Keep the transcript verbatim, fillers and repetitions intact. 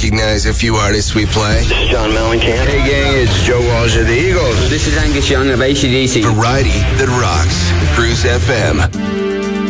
recognize a few artists we play? This is John Mellencamp. Hey gang, it's Joe Walsh of the Eagles. This is Angus Young of A C D C. Variety that rocks. Cruise F M.